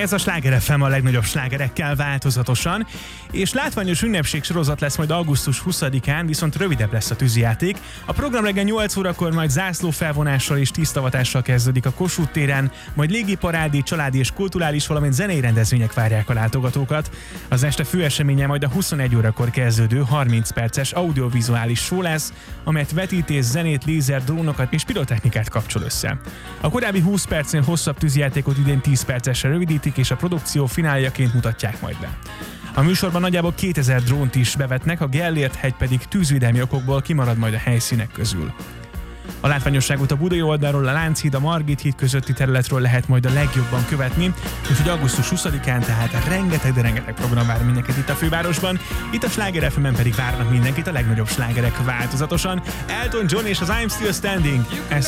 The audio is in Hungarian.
Ez a Sláger FM a legnagyobb slágerekkel változatosan, és látványos ünnepség sorozat lesz majd augusztus 20-án, viszont rövidebb lesz a tűzijáték. A program reggel 8 órakor majd zászlófelvonással és tisztavatással kezdődik a Kossuth téren, majd légiparádi, családi és kulturális, valamint zenei rendezvények várják a látogatókat. Az este főeseménye majd a 21 órakor kezdődő 30 perces audiovizuális show lesz, amelyet vetítés, zenét, lézer, drónokat és pirotechnikát kapcsol össze. A korábbi 20 percnél hosszabb tűzijátékot idén 10 percesre rövidítik, és a produkció fináljaként mutatják majd be. A műsorban nagyjából 2000 drónt is bevetnek, a Gellért-hegy pedig tűzvédelmi okokból kimarad majd a helyszínek közül. A látványosságot a budai oldalról, a Lánchíd, a Margit híd közötti területről lehet majd a legjobban követni, úgyhogy augusztus 20-án tehát rengeteg program vár mindenkit itt a fővárosban, itt a Sláger FM-en pedig várnak mindenkit a legnagyobb slágerek változatosan. Elton John és az I'm Still Standing.